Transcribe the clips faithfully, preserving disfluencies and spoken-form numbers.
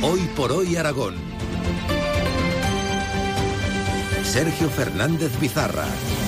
Hoy por hoy Aragón. Sergio Fernández Bizarra.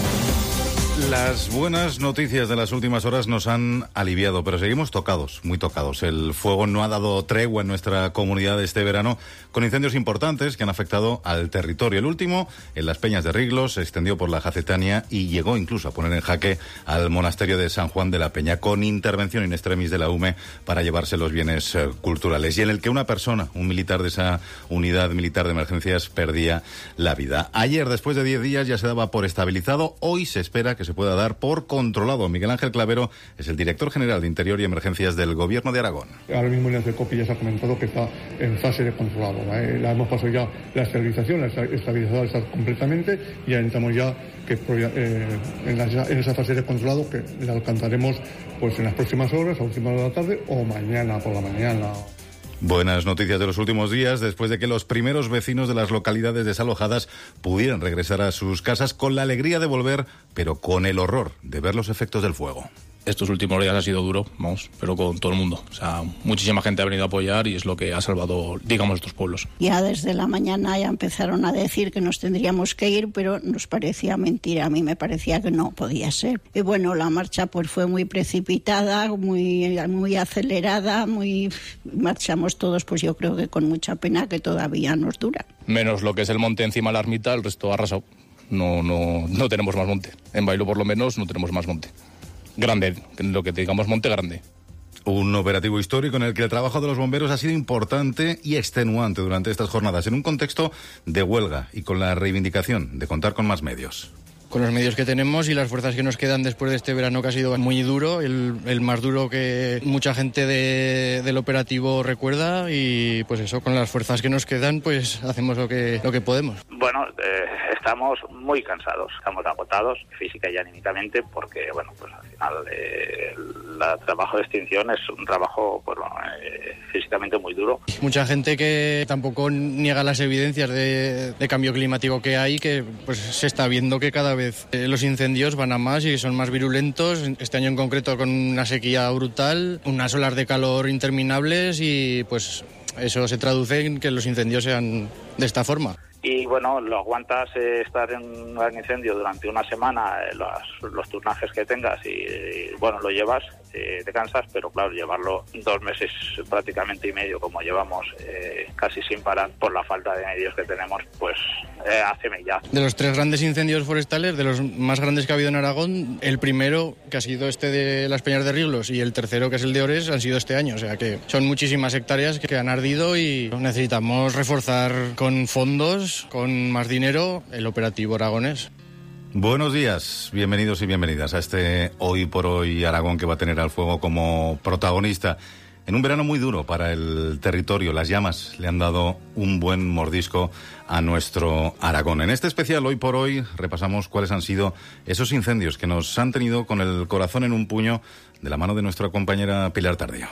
Las buenas noticias de las últimas horas nos han aliviado, pero seguimos tocados, muy tocados. El fuego no ha dado tregua en nuestra comunidad este verano, con incendios importantes que han afectado al territorio. El último, en las Peñas de Riglos, se extendió por la Jacetania y llegó incluso a poner en jaque al monasterio de San Juan de la Peña, con intervención in extremis de la U M E para llevarse los bienes eh, culturales, y en el que una persona, un militar de esa unidad militar de emergencias, perdía la vida. Ayer, después de diez días, ya se daba por estabilizado. Hoy se espera que se pueda dar por controlado. Miguel Ángel Clavero es el director general de Interior y Emergencias del Gobierno de Aragón. Ahora mismo en el CECOPI ya se ha comentado que está en fase de controlado. ¿eh? La hemos pasado ya la estabilización, la estabilizadora está completamente, y ya entramos ya que, eh, en, la, en esa fase de controlado que la alcanzaremos pues en las próximas horas, a última hora de la tarde o mañana por la mañana. Buenas noticias de los últimos días, después de que los primeros vecinos de las localidades desalojadas pudieran regresar a sus casas con la alegría de volver, pero con el horror de ver los efectos del fuego. Estos últimos días ha sido duro, vamos, pero con todo el mundo. O sea, muchísima gente ha venido a apoyar y es lo que ha salvado, digamos, estos pueblos. Ya desde la mañana ya empezaron a decir que nos tendríamos que ir, pero nos parecía mentira. A mí me parecía que no podía ser. Y bueno, la marcha pues fue muy precipitada, muy, muy acelerada, muy marchamos todos, pues yo creo que con mucha pena, que todavía nos dura. Menos lo que es el monte encima de la ermita, el resto ha arrasado. No, no, no tenemos más monte. En Bailo, por lo menos, no tenemos más monte. Grande, lo que digamos monte grande. Un operativo histórico en el que el trabajo de los bomberos ha sido importante y extenuante durante estas jornadas, en un contexto de huelga y con la reivindicación de contar con más medios. Con los medios que tenemos y las fuerzas que nos quedan después de este verano, que ha sido muy duro, el, el más duro que mucha gente de, del operativo recuerda, y pues eso, con las fuerzas que nos quedan, pues hacemos lo que, lo que podemos. Bueno, eh, estamos muy cansados, estamos agotados física y anímicamente, porque bueno, pues al final eh, el trabajo de extinción es un trabajo pues, bueno, eh, físicamente muy duro. Mucha gente que tampoco niega las evidencias de, de cambio climático que hay, que pues se está viendo que cada vez los incendios van a más y son más virulentos. Este año en concreto con una sequía brutal, unas olas de calor interminables, y pues eso se traduce en que los incendios sean de esta forma. Y bueno, lo aguantas eh, estar en un gran incendio durante una semana, eh, los, los turnajes que tengas y, y bueno, lo llevas, eh, te cansas, pero claro, llevarlo dos meses prácticamente y medio como llevamos eh, casi sin parar por la falta de medios que tenemos, pues eh, hace mella. De los tres grandes incendios forestales, de los más grandes que ha habido en Aragón, el primero, que ha sido este de las Peñas de Riglos, y el tercero, que es el de Ores, han sido este año. O sea que son muchísimas hectáreas que han ardido y necesitamos reforzar con fondos, con más dinero, el operativo aragonés. Buenos días, bienvenidos y bienvenidas a este Hoy por Hoy Aragón, que va a tener al fuego como protagonista en un verano muy duro para el territorio. Las llamas le han dado un buen mordisco a nuestro Aragón. En este especial Hoy por Hoy repasamos cuáles han sido esos incendios que nos han tenido con el corazón en un puño, de la mano de nuestra compañera Pilar Tardío.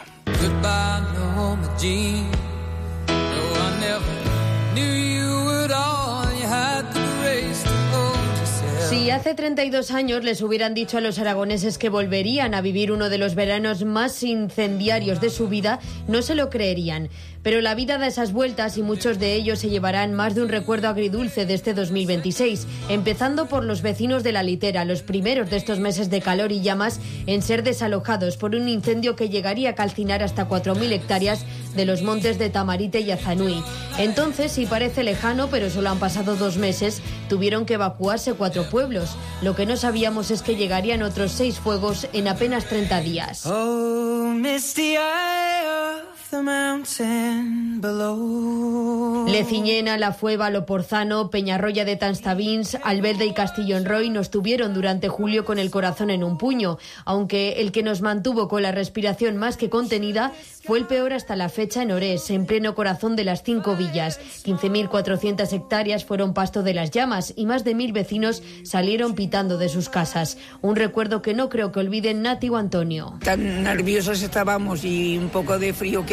Si hace treinta y dos años les hubieran dicho a los aragoneses que volverían a vivir uno de los veranos más incendiarios de su vida, no se lo creerían. Pero la vida da esas vueltas y muchos de ellos se llevarán más de un recuerdo agridulce de este dos mil veintiséis, empezando por los vecinos de La Litera, los primeros de estos meses de calor y llamas en ser desalojados por un incendio que llegaría a calcinar hasta cuatro mil hectáreas de los montes de Tamarite y Azanui. Entonces, sí parece lejano, pero solo han pasado dos meses, tuvieron que evacuarse cuatro pueblos. Lo que no sabíamos es que llegarían otros seis fuegos en apenas treinta días. Oh, misty eye of the mountain below. Leciñena, La Fueva, Loporzano, Peñarroya de Tanstabins, Albelda y Castillo-en-Roy nos tuvieron durante julio con el corazón en un puño, aunque el que nos mantuvo con la respiración más que contenida fue el peor hasta la fecha en Ores, en pleno corazón de las cinco villas. quince mil cuatrocientas hectáreas fueron pasto de las llamas y más de mil vecinos salieron pitando de sus casas. Un recuerdo que no creo que olviden Nati o Antonio. Tan nerviosos estábamos y un poco de frío que hacía,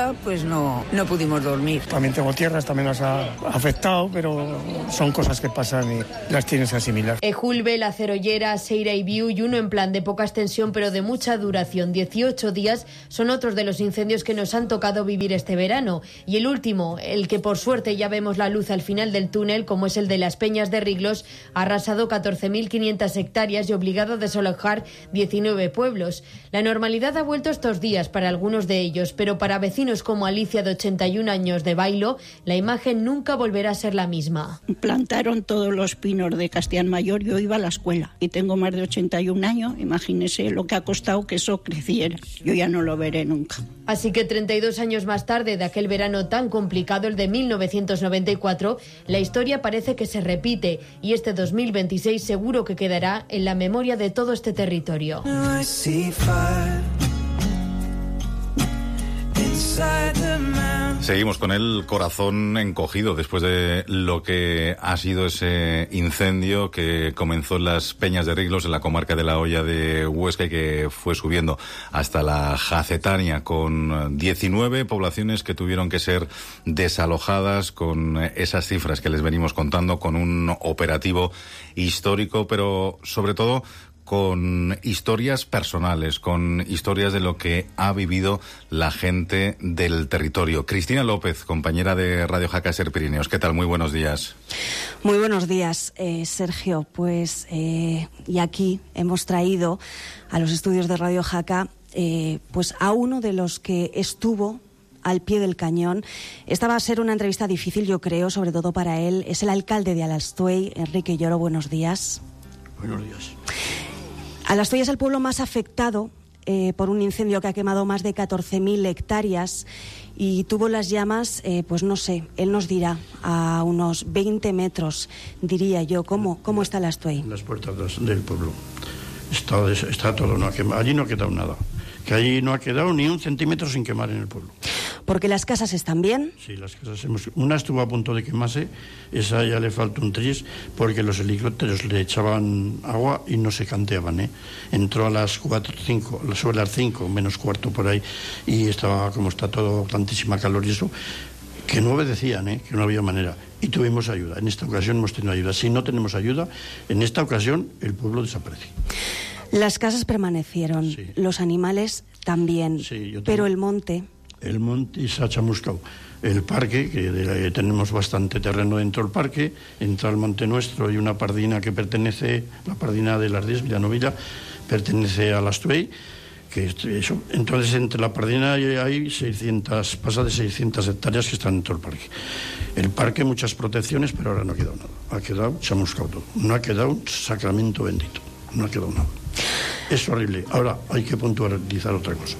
día pues no, no pudimos dormir. También tengo tierras, también las ha afectado, pero son cosas que pasan y las tienes que asimilar. Ejulbe, La Cerollera, Seira y Viu, y uno en plan de poca extensión pero de mucha duración, dieciocho días, son otros de los incendios que nos han tocado vivir este verano. Y el último, el que por suerte ya vemos la luz al final del túnel, como es el de las Peñas de Riglos, ha arrasado catorce mil quinientas hectáreas y obligado a desalojar diecinueve pueblos. La normalidad ha vuelto estos días para algunos de ellos, pero para vecinos como Alicia, de ochenta y un años, de Bailo, la imagen nunca volverá a ser la misma. Plantaron todos los pinos de Castellán Mayor, yo iba a la escuela y tengo más de ochenta y un años, imagínese lo que ha costado que eso creciera. Yo ya no lo veré nunca. Así que treinta y dos años más tarde de aquel verano tan complicado, el de mil novecientos noventa y cuatro, la historia parece que se repite y este dos mil veintiséis seguro que quedará en la memoria de todo este territorio. Seguimos con el corazón encogido después de lo que ha sido ese incendio que comenzó en las Peñas de Riglos, en la comarca de La Hoya de Huesca, y que fue subiendo hasta la Jacetania, con diecinueve poblaciones que tuvieron que ser desalojadas, con esas cifras que les venimos contando, con un operativo histórico, pero sobre todo con historias personales, con historias de lo que ha vivido la gente del territorio. Cristina López, compañera de Radio Jaca Ser Pirineos. ¿Qué tal? Muy buenos días. Muy buenos días, eh, Sergio. Pues, eh, y aquí hemos traído a los estudios de Radio Jaca eh, pues a uno de los que estuvo al pie del cañón. Esta va a ser una entrevista difícil, yo creo, sobre todo para él. Es el alcalde de Alastuey, Enrique Lloro. Buenos días. Buenos días. Alastuey es el pueblo más afectado eh, por un incendio que ha quemado más de catorce mil hectáreas y tuvo las llamas, eh, pues no sé, él nos dirá, a unos veinte metros, diría yo. ¿Cómo, cómo está Alastuey? En las puertas del pueblo. Está, está todo, no ha quemado. Allí no ha quedado nada. Que allí no ha quedado ni un centímetro sin quemar en el pueblo. ¿Porque las casas están bien? Sí, las casas hemos... Una estuvo a punto de quemarse, esa ya le falta un tris, porque los helicópteros le echaban agua y no se canteaban, ¿eh? Entró a las cuatro, cinco, sobre las cinco, menos cuarto por ahí, y estaba, como está todo, tantísima calor y eso, que no obedecían, ¿eh? Que no había manera. Y tuvimos ayuda. En esta ocasión hemos tenido ayuda. Si no tenemos ayuda, en esta ocasión el pueblo desaparece. Las casas permanecieron, sí. Los animales también, sí, yo pero el monte... El monte se ha chamuscado. El parque, que de, tenemos bastante terreno dentro del parque, entra al monte nuestro y una pardina que pertenece, la pardina de las diez, Villanovilla, pertenece a Alastuey, que eso, entonces entre la pardina hay seiscientas, pasa de seiscientas hectáreas que están dentro del parque. El parque, muchas protecciones, pero ahora no ha quedado nada. Ha quedado chamuscado todo. No ha quedado un sacramento bendito. No ha quedado nada. Es horrible. Ahora hay que puntualizar otra cosa.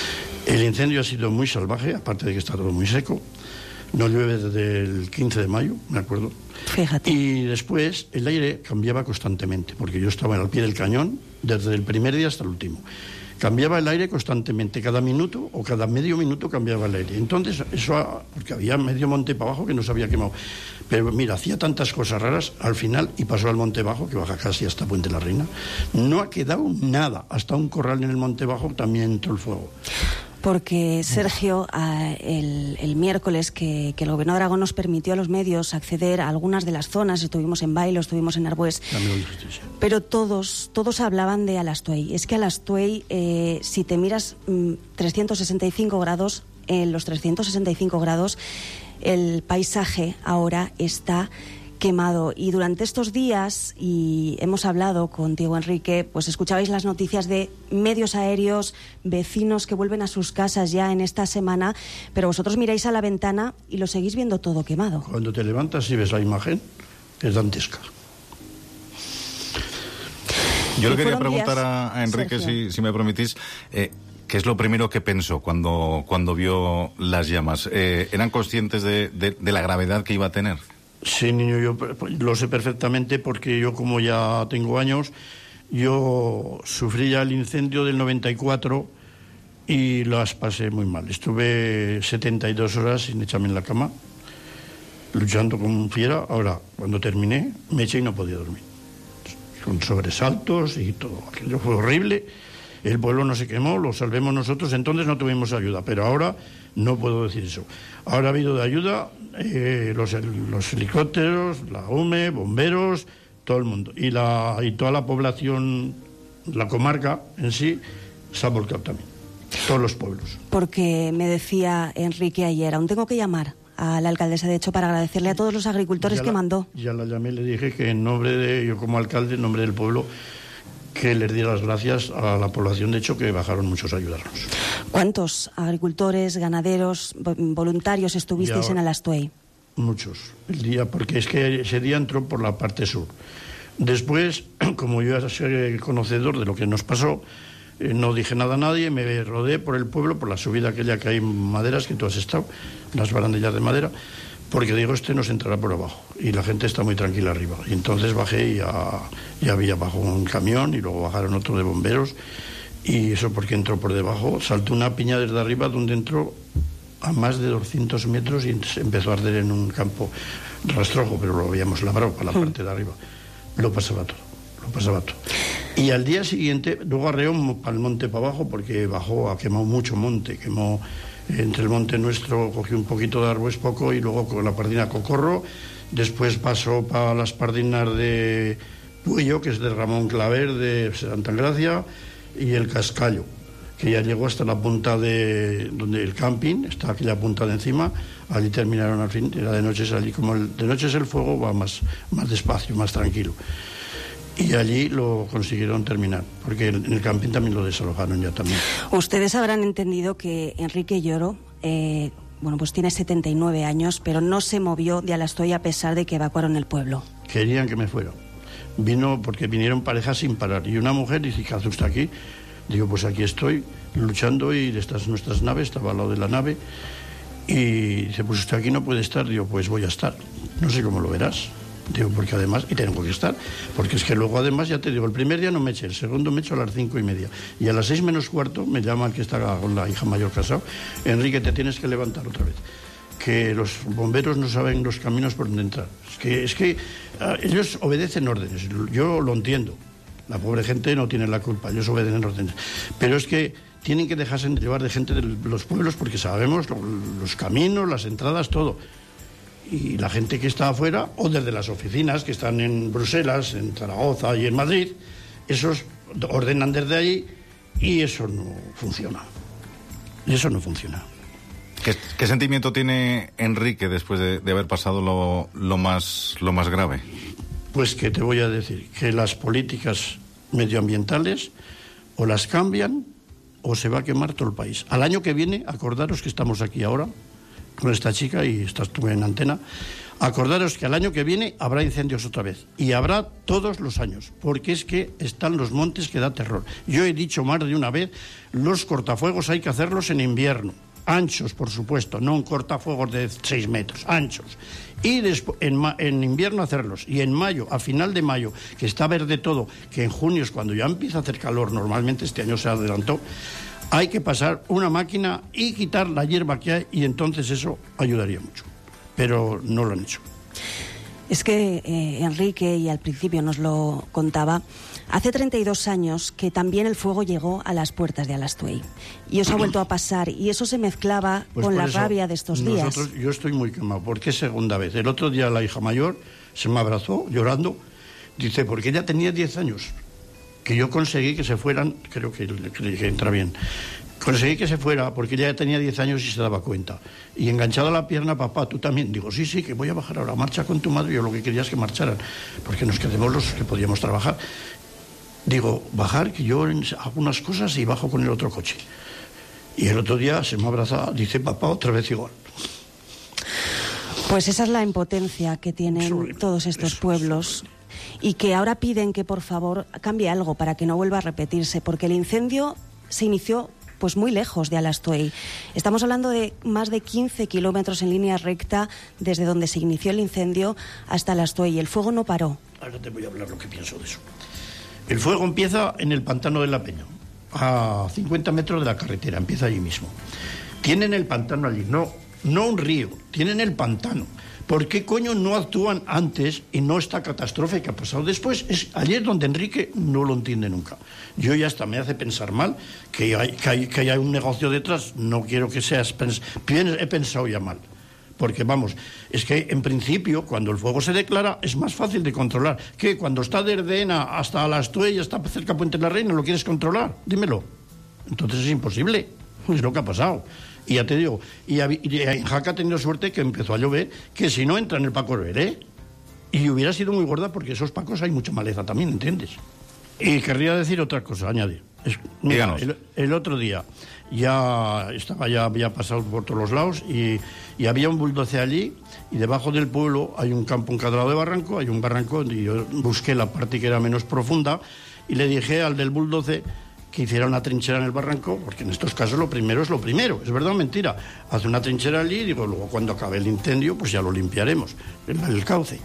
El incendio ha sido muy salvaje, aparte de que está todo muy seco. No llueve desde el quince de mayo, me acuerdo. Fíjate. Y después el aire cambiaba constantemente, porque yo estaba al pie del cañón desde el primer día hasta el último. Cambiaba el aire constantemente, cada minuto o cada medio minuto cambiaba el aire. Entonces, eso, porque había medio monte para abajo que no se había quemado. Pero mira, hacía tantas cosas raras al final y pasó al monte bajo, que baja casi hasta Puente la Reina. No ha quedado nada, hasta un corral en el monte bajo también entró el fuego. Porque, Sergio, el, el miércoles que, que el Gobierno de Aragón nos permitió a los medios acceder a algunas de las zonas, estuvimos en Bailo, estuvimos en Arbués, pero todos todos hablaban de Alastuey. Es que Alastuey, eh, si te miras mmm, trescientos sesenta y cinco grados, en los trescientos sesenta y cinco grados, el paisaje ahora está quemado. Y durante estos días, y hemos hablado contigo, Enrique, pues escuchabais las noticias de medios aéreos, vecinos que vuelven a sus casas ya en esta semana, pero vosotros miráis a la ventana y lo seguís viendo todo quemado. Cuando te levantas y ves la imagen, es dantesca. Yo le quería preguntar días, a, a Enrique, si, si me permitís, eh, ¿qué es lo primero que pensó cuando, cuando vio las llamas? Eh, ¿Eran conscientes de, de, de la gravedad que iba a tener? Sí, niño, yo lo sé perfectamente porque yo, como ya tengo años, yo sufrí ya el incendio del noventa y cuatro y las pasé muy mal. Estuve setenta y dos horas sin echarme en la cama, luchando como fiera. Ahora, cuando terminé, me eché y no podía dormir. Con sobresaltos y todo. Aquello fue horrible. el pueblo no se quemó, lo salvemos nosotros, entonces no tuvimos ayuda, pero ahora no puedo decir eso. Ahora ha habido de ayuda eh, los, los helicópteros, la U M E, bomberos, todo el mundo. Y, la, y toda la población, la comarca en sí, se ha volcado también. Todos los pueblos. Porque me decía Enrique ayer, aún tengo que llamar a la alcaldesa de Hecho para agradecerle a todos los agricultores ya que la, mandó. Ya la llamé y le dije que en nombre de, yo como alcalde, en nombre del pueblo, que les diera las gracias a la población de Hecho, que bajaron muchos a ayudarnos. ¿Cuántos agricultores, ganaderos, voluntarios estuvisteis ya, en Alastuey? Muchos, el día, porque es que ese día entró por la parte sur. Después, como yo ya soy conocedor de lo que nos pasó, eh, no dije nada a nadie, me rodeé por el pueblo, por la subida aquella que hay en maderas, que tú has estado, las barandillas de madera, porque digo, este nos entrará por abajo, y la gente está muy tranquila arriba. Y entonces bajé y ya, ya había bajo un camión, y luego bajaron otro de bomberos, y eso porque entró por debajo, saltó una piña desde arriba, donde entró a más de doscientos metros y empezó a arder en un campo rastrojo, pero lo habíamos labrado para la parte de arriba. Lo pasaba todo, lo pasaba todo. Y al día siguiente, luego arreó para el monte para abajo, porque bajó, ha quemado mucho monte, quemó entre el monte nuestro, cogió un poquito de Arbues poco, y luego con la pardina Cocorro, después pasó para las pardinas de Puello, que es de Ramón Claver, de Santa Gracia, y el Cascallo, que ya llegó hasta la punta de donde el camping, está aquella punta de encima, allí terminaron al fin, era de noche, allí como el, de noche es el fuego, va más, más despacio, más tranquilo. Y allí lo consiguieron terminar, porque en el camping también lo desalojaron ya también. Ustedes habrán entendido que Enrique Lloro, eh, bueno, pues tiene setenta y nueve años, pero no se movió de Alastuey a pesar de que evacuaron el pueblo. Querían que me fuera. Vino porque vinieron parejas sin parar. Y una mujer dice, ¿qué hace usted aquí? Digo, pues aquí estoy luchando, y de estas nuestras naves, estaba al lado de la nave, y dice, pues usted aquí no puede estar. Digo, pues voy a estar. No sé cómo lo verás. Digo, porque además, y tengo que estar, porque es que luego además, ya te digo, el primer día no me eché, el segundo me echo a las cinco y media, y a las seis menos cuarto me llama el que está con la hija mayor casado, Enrique, te tienes que levantar otra vez, que los bomberos no saben los caminos por donde entrar. Es que, es que uh, ellos obedecen órdenes, yo lo entiendo, la pobre gente no tiene la culpa, ellos obedecen órdenes, pero es que tienen que dejarse llevar de gente de los pueblos, porque sabemos lo, los caminos, las entradas, todo. Y la gente que está afuera, o desde las oficinas que están en Bruselas, en Zaragoza y en Madrid, esos ordenan desde allí, y eso no funciona. Eso no funciona. ¿Qué, qué sentimiento tiene Enrique después de, de haber pasado lo, lo, más, lo más grave? Pues que te voy a decir, que las políticas medioambientales o las cambian o se va a quemar todo el país. Al año que viene, acordaros que estamos aquí ahora con esta chica, y estás tú en antena, acordaros que al año que viene habrá incendios otra vez, y habrá todos los años, porque es que están los montes que da terror. Yo he dicho más de una vez, los cortafuegos hay que hacerlos en invierno, anchos por supuesto, no un cortafuegos de seis metros, anchos, y después en, en invierno hacerlos, y en mayo, a final de mayo, que está verde todo, que en junio es cuando ya empieza a hacer calor, normalmente este año se adelantó, hay que pasar una máquina y quitar la hierba que hay, y entonces eso ayudaría mucho. Pero no lo han hecho. Es que eh, Enrique, y al principio nos lo contaba, hace treinta y dos años que también el fuego llegó a las puertas de Alastuey. Y eso ha vuelto a pasar, y eso se mezclaba pues con la rabia de estos días. Yo estoy muy quemado, porque es segunda vez. El otro día la hija mayor se me abrazó llorando, dice, porque ella tenía diez años. Que yo conseguí que se fueran, creo que, que entra bien, conseguí que se fuera porque ella ya tenía diez años y se daba cuenta. Y enganchado a la pierna, papá, tú también. Digo, sí, sí, que voy a bajar ahora, marcha con tu madre. Yo lo que quería es que marcharan, porque nos quedemos los que podíamos trabajar. Digo, bajar, que yo hago unas cosas y bajo con el otro coche. Y el otro día se me abrazaba, dice, papá, otra vez igual. Pues esa es la impotencia que tienen todos estos pueblos. Y que ahora piden que por favor cambie algo para que no vuelva a repetirse, porque el incendio se inició pues muy lejos de Alastuey. Estamos hablando de más de quince kilómetros en línea recta desde donde se inició el incendio hasta Alastuey, y el fuego no paró. Ahora te voy a hablar lo que pienso de eso. El fuego empieza en el pantano de la Peña, a cincuenta metros de la carretera, empieza allí mismo. Tienen el pantano allí, no, no un río, tienen el pantano. ¿Por qué coño no actúan antes y no esta catástrofe que ha pasado después? Es ayer donde Enrique no lo entiende nunca. Yo ya hasta me hace pensar mal que hay, que hay, que hay un negocio detrás. No quiero que seas... Pens- he pensado ya mal. Porque, vamos, es que en principio, cuando el fuego se declara, es más fácil de controlar. ¿Qué? Cuando está de Erdena hasta Las Tuey, hasta cerca de Puente de la Reina, ¿lo quieres controlar? Dímelo. Entonces es imposible. Es lo que ha pasado. Y ya te digo, y, y en Jaca ha tenido suerte que empezó a llover, que si no entra en el Paco Herberé, y hubiera sido muy gorda porque esos pacos hay mucha maleza también, ¿entiendes? Y querría decir otra cosa, añadir. Es, mira, el, el otro día ya estaba, ya había pasado por todos los lados y, y había un bulldozer allí y debajo del pueblo hay un campo encadrado de barranco, hay un barranco y yo busqué la parte que era menos profunda y le dije al del bulldozer que hiciera una trinchera en el barranco, porque en estos casos lo primero es lo primero, es verdad o mentira. Hace una trinchera allí y digo, luego cuando acabe el incendio, pues ya lo limpiaremos, el, el cauce.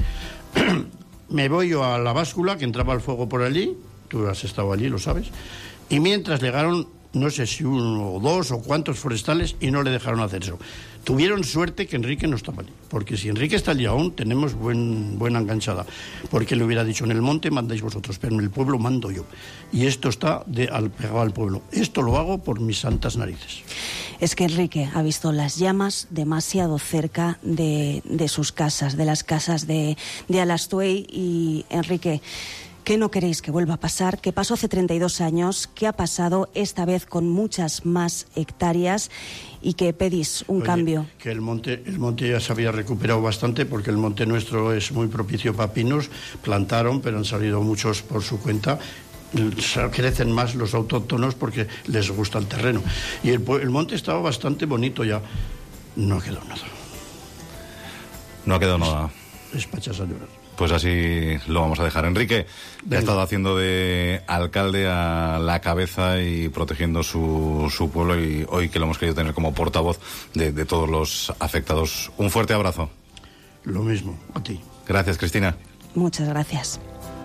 Me voy yo a la báscula, que entraba el fuego por allí, tú has estado allí, lo sabes, y mientras llegaron, no sé si uno o dos o cuántos forestales, y no le dejaron hacer eso. Tuvieron suerte que Enrique no estaba allí, porque si Enrique está allí aún, tenemos buen, buena enganchada, porque le hubiera dicho, en el monte mandáis vosotros, pero en el pueblo mando yo. Y esto está de, al, pegado al pueblo. Esto lo hago por mis santas narices. Es que Enrique ha visto las llamas demasiado cerca de, de sus casas, de las casas de, de Alastuey. Y, Enrique, ¿qué no queréis que vuelva a pasar? ¿Qué pasó hace treinta y dos años? ¿Qué ha pasado esta vez con muchas más hectáreas? Y que pedís un Oye, cambio. Que el monte, el monte ya se había recuperado bastante porque el monte nuestro es muy propicio para pinos. Plantaron, pero han salido muchos por su cuenta. Crecen más los autóctonos porque les gusta el terreno. Y el, el monte estaba bastante bonito ya. No ha quedado nada. No ha quedado nada. Es para echarse a llorar. Pues así lo vamos a dejar. Enrique, que ha estado haciendo de alcalde a la cabeza y protegiendo su, su pueblo, y hoy que lo hemos querido tener como portavoz de, de todos los afectados. Un fuerte abrazo. Lo mismo, a ti. Gracias, Cristina. Muchas gracias.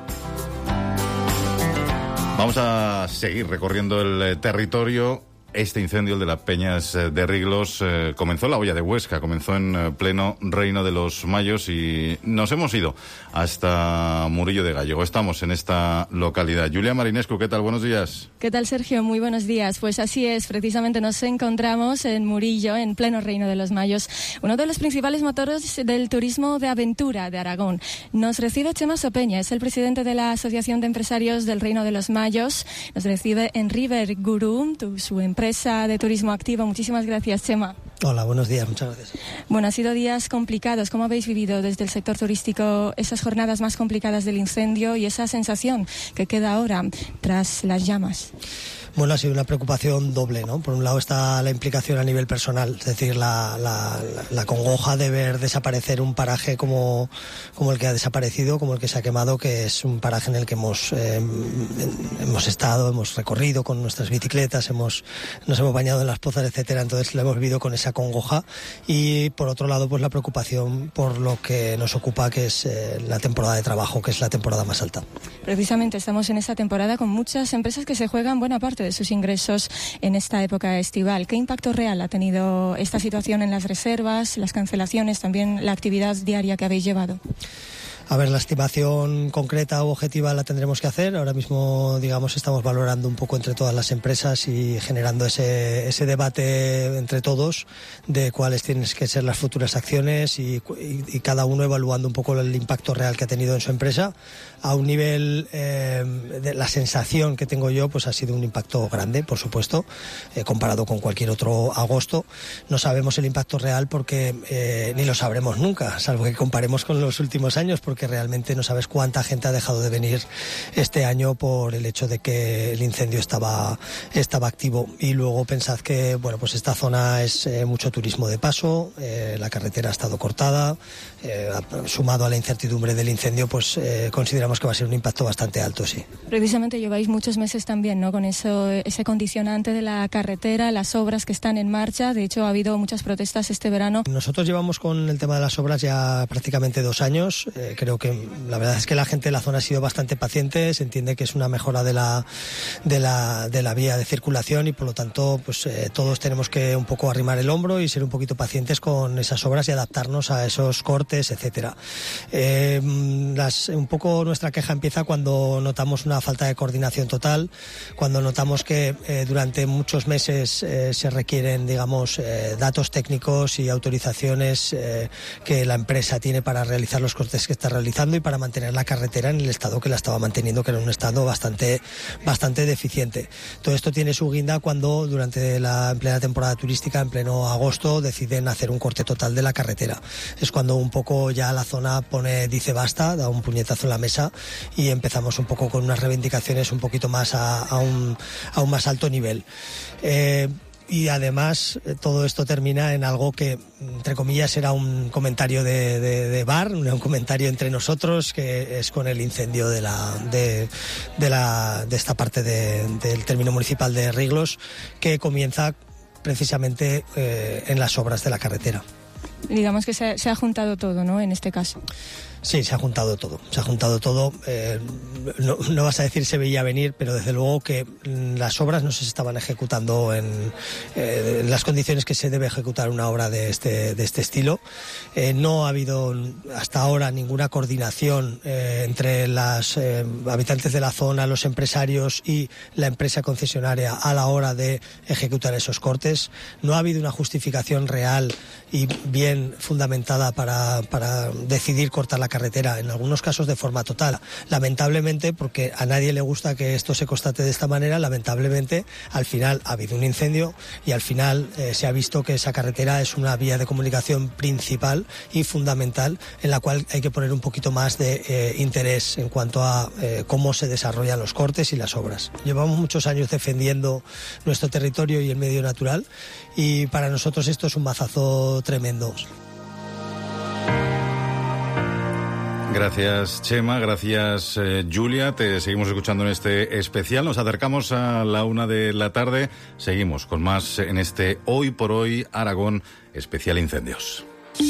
Vamos a seguir recorriendo el territorio. Este incendio, el de las Peñas de Riglos, eh, comenzó en la Hoya de Huesca, comenzó en eh, pleno Reino de los Mayos y nos hemos ido hasta Murillo de Gallego. Estamos en esta localidad. Julia Marinescu, ¿qué tal? Buenos días. ¿Qué tal, Sergio? Muy buenos días. Pues así es, precisamente nos encontramos en Murillo, en pleno Reino de los Mayos, uno de los principales motores del turismo de aventura de Aragón. Nos recibe Chema Sopeña, es el presidente de la Asociación de Empresarios del Reino de los Mayos. Nos recibe en River Guru, tu, su empresa empresa de turismo activo. Muchísimas gracias, Chema. Hola, buenos días, muchas gracias. Bueno, han sido días complicados. ¿Cómo habéis vivido desde el sector turístico esas jornadas más complicadas del incendio y esa sensación que queda ahora tras las llamas? Bueno, ha sido una preocupación doble, ¿no? Por un lado está la implicación a nivel personal, es decir, la, la, la congoja de ver desaparecer un paraje como, como el que ha desaparecido, como el que se ha quemado, que es un paraje en el que hemos, eh, hemos estado, hemos recorrido con nuestras bicicletas, hemos, nos hemos bañado en las pozas, etcétera. Entonces lo hemos vivido con esa congoja. Y por otro lado, pues la preocupación por lo que nos ocupa, que es eh, la temporada de trabajo, que es la temporada más alta. Precisamente estamos en esa temporada con muchas empresas que se juegan buena parte de sus ingresos en esta época estival. ¿Qué impacto real ha tenido esta situación en las reservas, las cancelaciones, también la actividad diaria que habéis llevado? A ver, la estimación concreta o objetiva la tendremos que hacer. Ahora mismo, digamos, estamos valorando un poco entre todas las empresas y generando ese, ese debate entre todos de cuáles tienen que ser las futuras acciones y, y, y cada uno evaluando un poco el impacto real que ha tenido en su empresa. A un nivel, eh, de la sensación que tengo yo, pues ha sido un impacto grande, por supuesto, eh, comparado con cualquier otro agosto. No sabemos el impacto real porque eh, ni lo sabremos nunca, salvo que comparemos con los últimos años, porque que realmente no sabes cuánta gente ha dejado de venir este año por el hecho de que el incendio estaba, estaba activo. Y luego pensad que, bueno, pues esta zona es eh, mucho turismo de paso, eh, la carretera ha estado cortada, eh, sumado a la incertidumbre del incendio, pues eh, consideramos que va a ser un impacto bastante alto, sí. Precisamente lleváis muchos meses también, ¿no?, con eso, ese condicionante de la carretera, las obras que están en marcha. De hecho, ha habido muchas protestas este verano. Nosotros llevamos con el tema de las obras ya prácticamente dos años. Eh, creo Creo que la verdad es que la gente de la zona ha sido bastante paciente, se entiende que es una mejora de la, de la, de la vía de circulación y por lo tanto pues eh, todos tenemos que un poco arrimar el hombro y ser un poquito pacientes con esas obras y adaptarnos a esos cortes, etcétera. Eh, las, un poco nuestra queja empieza cuando notamos una falta de coordinación total, cuando notamos que eh, durante muchos meses eh, se requieren, digamos, eh, datos técnicos y autorizaciones eh, que la empresa tiene para realizar los cortes que está realizando y para mantener la carretera en el estado que la estaba manteniendo, que era un estado bastante, bastante deficiente. Todo esto tiene su guinda cuando durante la en plena temporada turística, en pleno agosto, deciden hacer un corte total de la carretera. Es cuando un poco ya la zona pone, dice basta, da un puñetazo en la mesa y empezamos un poco con unas reivindicaciones un poquito más a, a, un, a un más alto nivel. Eh, Y además todo esto termina en algo que, entre comillas, era un comentario de, de, de bar, un comentario entre nosotros, que es con el incendio de la de, de, la, de esta parte de, del término municipal de Riglos, que comienza precisamente eh, en las obras de la carretera. Digamos que se, se ha juntado todo, ¿no?, en este caso. Sí, se ha juntado todo, se ha juntado todo. Eh, no, no vas a decir se veía venir, pero desde luego que las obras no se estaban ejecutando en, eh, en las condiciones que se debe ejecutar una obra de este, de este estilo. Eh, no ha habido hasta ahora ninguna coordinación eh, entre los eh, habitantes de la zona, los empresarios y la empresa concesionaria a la hora de ejecutar esos cortes. No ha habido una justificación real y bien fundamentada para, para decidir cortar la carretera, en algunos casos de forma total. Lamentablemente, porque a nadie le gusta que esto se constate de esta manera, lamentablemente al final ha habido un incendio y al final eh, se ha visto que esa carretera es una vía de comunicación principal y fundamental en la cual hay que poner un poquito más de eh, interés en cuanto a eh, cómo se desarrollan los cortes y las obras. Llevamos muchos años defendiendo nuestro territorio y el medio natural y para nosotros esto es un mazazo tremendo. Gracias, Chema, gracias, eh, Julia. Te seguimos escuchando en este especial. Nos acercamos a la una de la tarde. Seguimos con más en este Hoy por Hoy Aragón especial incendios.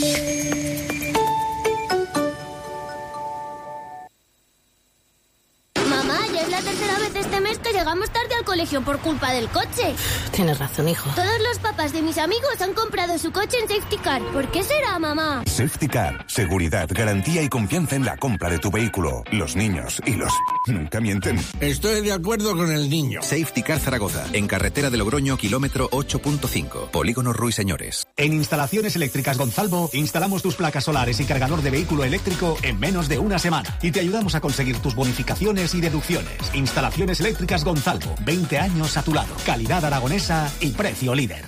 Mamá, ya es la tercera vez este mes que llegamos tarde al colegio por culpa del coche. Tienes razón, hijo. Todos los papás de mis amigos han comprado su coche en Safety Car. ¿Por qué será, mamá? Safety Car. Seguridad, garantía y confianza en la compra de tu vehículo. Los niños y los... nunca mienten. Estoy de acuerdo con el niño. Safety Car Zaragoza. En carretera de Logroño, kilómetro ocho punto cinco. Polígono Ruiseñores. En Instalaciones Eléctricas Gonzalvo, instalamos tus placas solares y cargador de vehículo eléctrico en menos de una semana. Y te ayudamos a conseguir tus bonificaciones y deducciones. Instalaciones Eléctricas Gonzalvo. veinte años a tu lado. Calidad aragonesa y precio líder.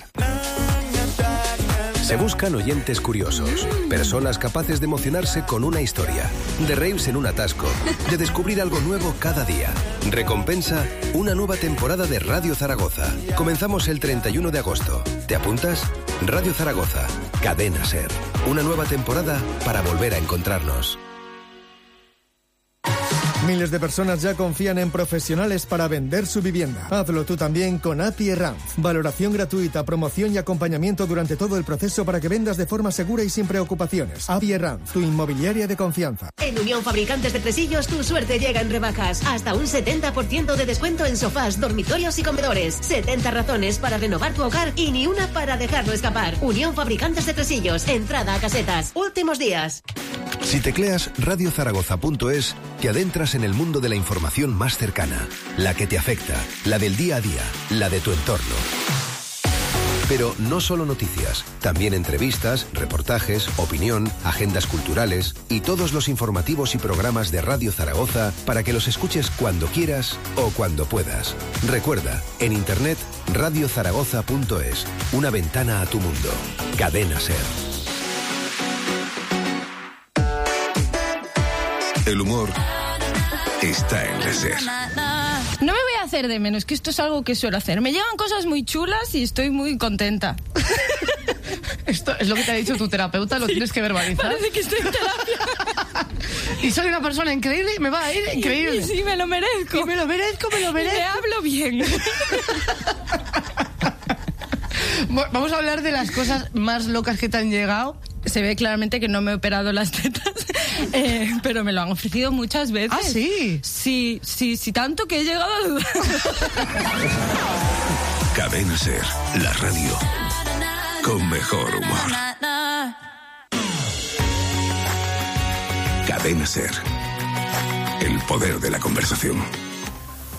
Se buscan oyentes curiosos, personas capaces de emocionarse con una historia, de reírse en un atasco, de descubrir algo nuevo cada día. Recompensa, una nueva temporada de Radio Zaragoza. Comenzamos el treinta y uno de agosto. ¿Te apuntas? Radio Zaragoza, Cadena SER. Una nueva temporada para volver a encontrarnos. Miles de personas ya confían en profesionales para vender su vivienda. Hazlo tú también con A P I Ranz. Valoración gratuita, promoción y acompañamiento durante todo el proceso para que vendas de forma segura y sin preocupaciones. A P I Ranz, tu inmobiliaria de confianza. En Unión Fabricantes de Tresillos, tu suerte llega en rebajas. Hasta un setenta por ciento de descuento en sofás, dormitorios y comedores. setenta razones para renovar tu hogar y ni una para dejarlo escapar. Unión Fabricantes de Tresillos. Entrada a casetas. Últimos días. Si tecleas radio zaragoza punto es, te adentras en el mundo de la información más cercana, la que te afecta, la del día a día, la de tu entorno. Pero no solo noticias, también entrevistas, reportajes, opinión, agendas culturales y todos los informativos y programas de Radio Zaragoza para que los escuches cuando quieras o cuando puedas. Recuerda, en internet radio zaragoza punto es, una ventana a tu mundo. Cadena SER. El humor está en la SER. No me voy a hacer de menos, que esto es algo que suelo hacer. Me llegan cosas muy chulas y estoy muy contenta. Esto es lo que te ha dicho tu terapeuta, lo sí, tienes que verbalizar. Parece que estoy en terapia. Y soy una persona increíble y me va a ir increíble. Sí, sí, me lo merezco. Y me lo merezco, me lo merezco. Y me hablo bien. Vamos a hablar de las cosas más locas que te han llegado. Se ve claramente que no me he operado las tetas. Eh, pero me lo han ofrecido muchas veces. ¿Ah, sí? Sí, sí, sí, tanto que he llegado a dudar. Cadena Ser, la radio con mejor humor. Cadena Ser, el poder de la conversación.